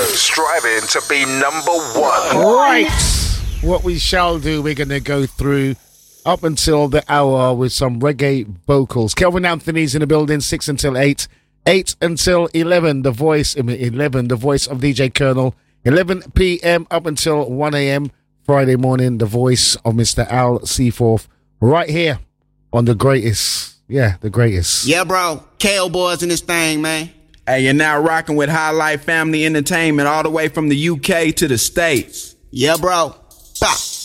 striving to be number one. Right. What we shall do, we're going to go through up until the hour with some reggae vocals. Kelvin Anthony's in the building, 6 until 8. 8 until 11, the voice of DJ Colonel. 11 p.m. up until 1 a.m. Friday morning, the voice of Mr. Al Seaforth. Right here on the greatest. Yeah, the greatest. Yeah, bro. KO Boys in this thing, man. Hey, you're now rocking with High Life Family Entertainment all the way from the UK to the States. Yeah, bro. Bah.